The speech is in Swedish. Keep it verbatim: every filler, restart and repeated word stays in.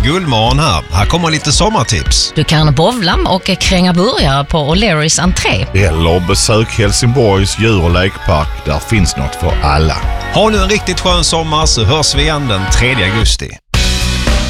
Gullmorgon här. Här kommer lite sommartips. Du kan bowla och kränga burgare på O'Learys entré. Eller besök Helsingborgs djur- och lekpark. Där finns något för alla. Ha nu en riktigt skön sommar så hörs vi igen den tredje augusti.